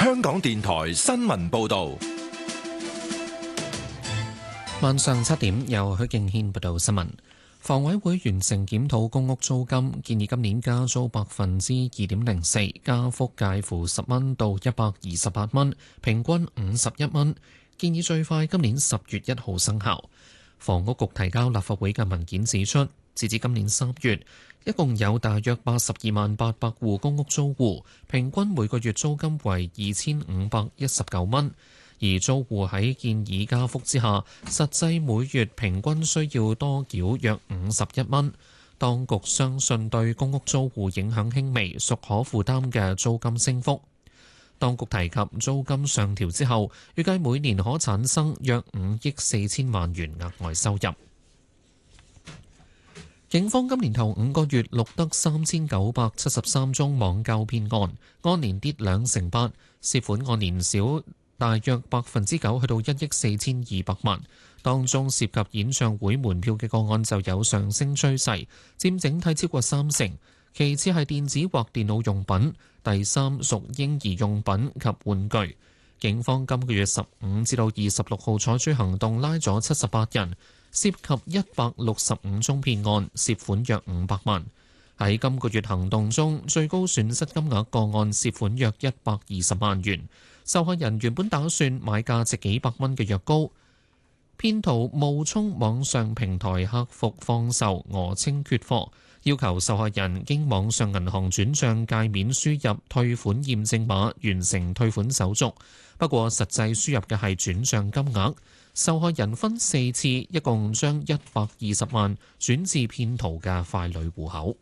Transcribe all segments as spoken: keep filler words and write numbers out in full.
香港電台新聞報道。 晚上七點，由許敬軒報道新聞。房委會完成檢討公屋租金，建議今年加租百分之二點零四，加幅介乎十蚊到一百二十八蚊，平均五十一蚊。建議最快今年十月一號生效。房屋局提交立法會嘅文件指出，截至今年三月，一共有大約八十二萬八百戶公屋租戶，平均每個月租金為二千五百一十九蚊。而租戶喺建議加幅之下，實際每月平均需要多繳約五十一蚊。當局相信對公屋租戶影響輕微，屬可負擔嘅租金升幅。當局提及租金上調之後，預計每年可產生約五億四千萬元額外收入。警方今年頭五個月錄得三千九百七十三宗網購騙案，按年跌兩成八，涉款按年少大約百分之九，去到一億四千二百萬。當中涉及演唱會門票嘅個案就有上升趨勢，佔整體超過三成。其次係電子或電腦用品，第三屬嬰兒用品及玩具。警方今個月十五至到二十六號採取行動，拉咗七十八人，涉及一百六十五宗騙案，涉款約五百萬。喺今個月行動中，最高損失金額個案涉款約一百二十萬元。受害人原本打算買價值幾百蚊嘅藥膏，騙徒冒充網上平台客服放售，訛稱缺貨，要求受害人經網上銀行轉帳界面輸入退款驗證碼，完成退款手續。不過實際輸入嘅係轉帳金額，受害人分四次，一共將一百二十萬轉至騙徒嘅傀儡戶口。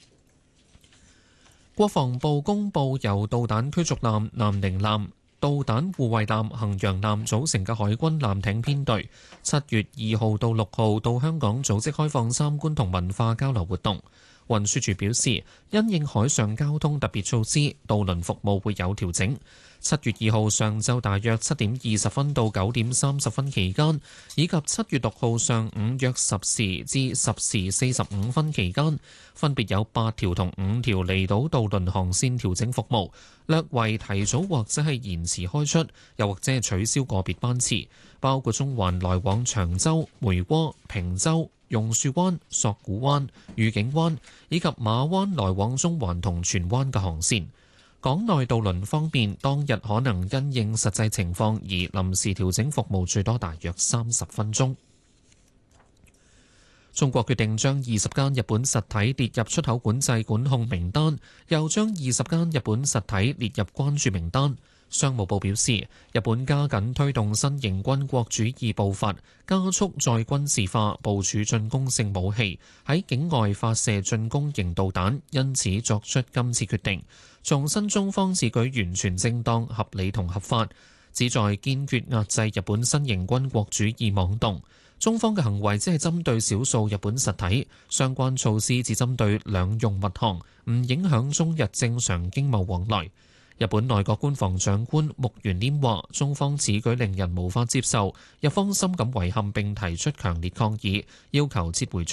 國防部公佈由導彈驅逐艦南寧艦、導彈護衛艦衡陽艦組成嘅海軍艦艇編隊，七月二號到六號到香港組織開放參觀同文化交流活動。運輸署表示，因應海上交通特別措施，渡輪服務會有調整。七月二號上晝大約七點二十分到九點三十分期間，以及七月六號上午約十時至十時四十五分期間，分別有八條同五條離島渡輪航線調整服務，略為提早或者係延遲開出，又或者係取消個別班次，包括中環來往長洲、梅窩、坪洲、榕樹灣、索罟灣、愉景灣以及馬灣來往中環同荃灣嘅航線。港內渡輪方面，當日可能因應實際情況而臨時調整服務，最多大約三十分鐘。中國決定將二十間日本實體列入出口管制管控名單，又將二十間日本實體列入關注名單。商務部表示，日本加緊推動新型軍國主義步伐，加速再軍事化，部署進攻性武器，喺境外發射進攻型導彈，因此作出今次決定。重申中方此舉完全正當、合理同合法，旨在堅決壓制日本新型軍國主義妄動。中方嘅行為只係針對少數日本實體，相關措施只針對兩用物項，唔影響中日正常經貿往來。日本內閣官房長官木原稔話：中方此舉令人無法接受，日方深感遺憾並提出強烈抗議，要求撤回措